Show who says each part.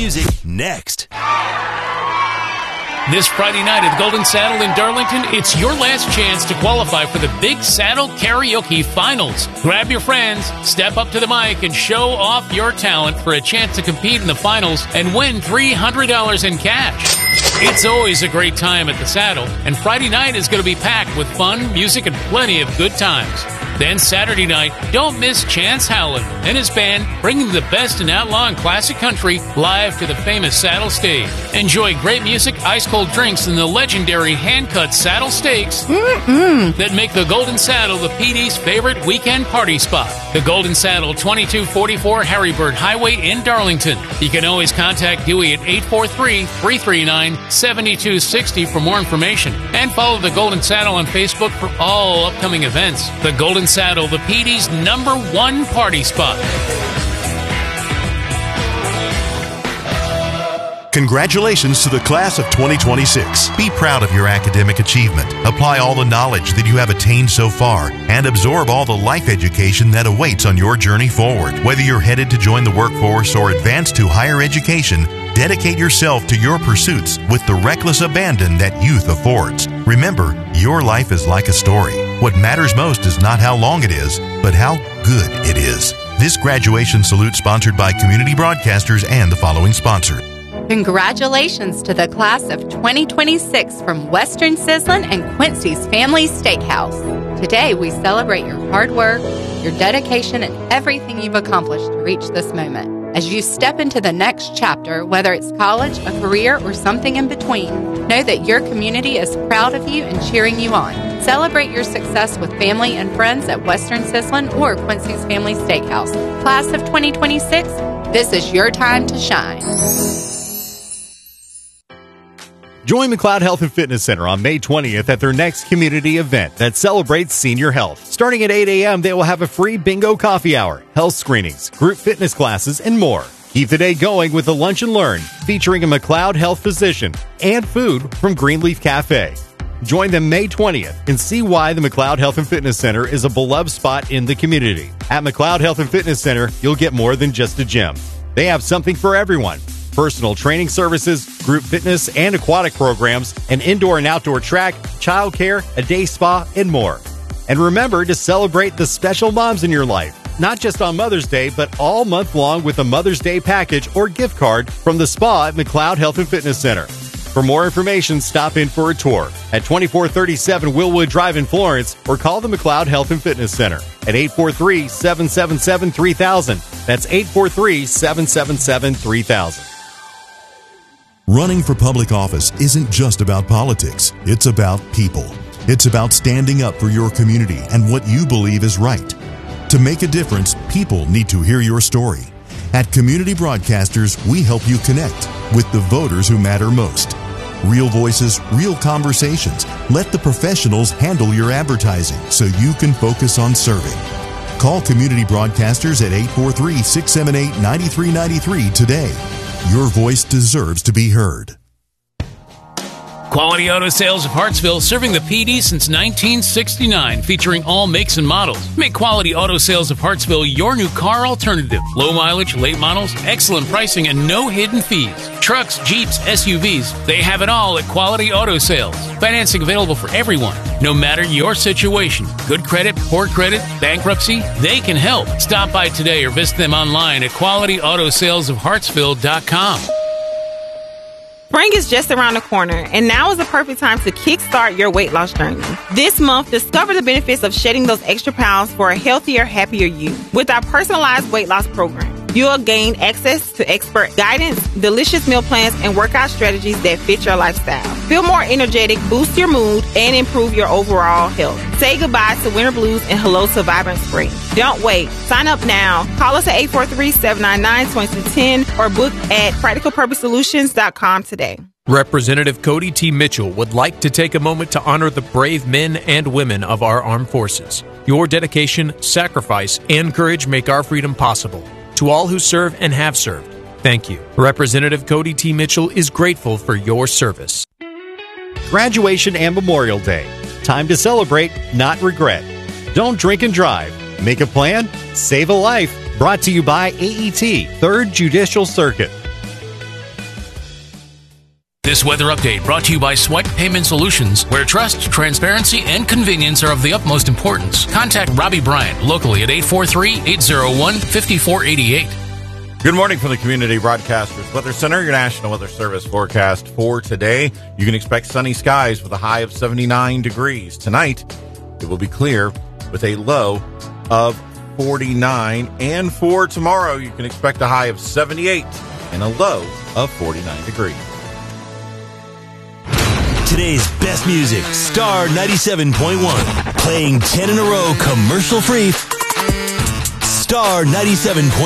Speaker 1: music next.
Speaker 2: This Friday night at the Golden Saddle in Darlington, it's your last chance to qualify for the Big Saddle Karaoke Finals. Grab your friends, step up to the mic, and show off your talent for a chance to compete in the finals and win $300 in cash. It's always a great time at the Saddle, and Friday night is going to be packed with fun, music, and plenty of good times. Then Saturday night, don't miss Chance Howland and his band bringing the best in outlaw and classic country live to the famous Saddle stage. Enjoy great music, ice-cold drinks, and the legendary hand-cut saddle steaks that make the Golden Saddle the PD's favorite weekend party spot. The Golden Saddle, 2244 Harrybird Highway in Darlington. You can always contact Dewey at 843-339-7260 for more information. And follow the Golden Saddle on Facebook for all upcoming events. The Golden Saddle, the PD's #1 party spot.
Speaker 3: Congratulations to the class of 2026. Be proud of your academic achievement. Apply all the knowledge that you have attained so far and absorb all the life education that awaits on your journey forward. Whether you're headed to join the workforce or advance to higher education, dedicate yourself to your pursuits with the reckless abandon that youth affords. Remember, your life is like a story. What matters most is not how long it is, but how good it is. This graduation salute sponsored by Community Broadcasters and the following sponsor.
Speaker 4: Congratulations to the class of 2026 from Western Sizzlin' and Quincy's Family Steakhouse. Today, we celebrate your hard work, your dedication, and everything you've accomplished to reach this moment. As you step into the next chapter, whether it's college, a career, or something in between, know that your community is proud of you and cheering you on. Celebrate your success with family and friends at Western Sizzlin' or Quincy's Family Steakhouse. Class of 2026, this is your time to shine.
Speaker 5: Join McLeod Health and Fitness Center on May 20th at their next community event that celebrates senior health. Starting at 8 a.m., they will have a free bingo coffee hour, health screenings, group fitness classes, and more. Keep the day going with a lunch and learn featuring a McLeod Health physician and food from Greenleaf Cafe. Join them May 20th and see why the McLeod Health and Fitness Center is a beloved spot in the community. At McLeod Health and Fitness Center, you'll get more than just a gym. They have something for everyone. Personal training services, group fitness and aquatic programs, an indoor and outdoor track, childcare, a day spa, and more. And remember to celebrate the special moms in your life, not just on Mother's Day, but all month long with a Mother's Day package or gift card from the spa at McLeod Health and Fitness Center. For more information, stop in for a tour at 2437 Willwood Drive in Florence or call the McLeod Health and Fitness Center at 843-777-3000. That's 843-777-3000.
Speaker 3: Running for public office isn't just about politics. It's about people. It's about standing up for your community and what you believe is right. To make a difference, people need to hear your story. At Community Broadcasters, we help you connect with the voters who matter most. Real voices, real conversations. Let the professionals handle your advertising so you can focus on serving. Call Community Broadcasters at 843-678-9393 today. Your voice deserves to be heard.
Speaker 2: Quality Auto Sales of Hartsville, serving the PD since 1969, featuring all makes and models. Make Quality Auto Sales of Hartsville your new car alternative. Low mileage, late models, excellent pricing, and no hidden fees. Trucks, Jeeps, SUVs, they have it all at Quality Auto Sales. Financing available for everyone, no matter your situation. Good credit, poor credit, bankruptcy, they can help. Stop by today or visit them online at qualityautosalesofhartsville.com.
Speaker 6: Spring is just around the corner, and now is the perfect time to kickstart your weight loss journey. This month, discover the benefits of shedding those extra pounds for a healthier, happier you. With our personalized weight loss program, you'll gain access to expert guidance, delicious meal plans, and workout strategies that fit your lifestyle. Feel more energetic, boost your mood, and improve your overall health. Say goodbye to winter blues and hello to vibrant spring. Don't wait. Sign up now. Call us at 843-799-2210 or book at practicalpurposesolutions.com today.
Speaker 7: Representative Cody T. Mitchell would like to take a moment to honor the brave men and women of our armed forces. Your dedication, sacrifice, and courage make our freedom possible. To all who serve and have served, thank you. Representative Cody T. Mitchell is grateful for your service.
Speaker 5: Graduation and Memorial Day. Time to celebrate, not regret. Don't drink and drive. Make a plan, save a life. Brought to you by AET, 3rd Judicial Circuit.
Speaker 2: This weather update brought to you by Swipe Payment Solutions, where trust, transparency, and convenience are of the utmost importance. Contact Robbie Bryant locally at 843-801-5488.
Speaker 1: Good morning from the Community Broadcasters Weather Center, your National Weather Service forecast for today. You can expect sunny skies with a high of 79 degrees. Tonight, it will be clear with a low of 49. And for tomorrow, you can expect a high of 78 and a low of 49 degrees.
Speaker 8: Today's best music, Star 97.1. Playing 10 in a row commercial free. Star 97.1.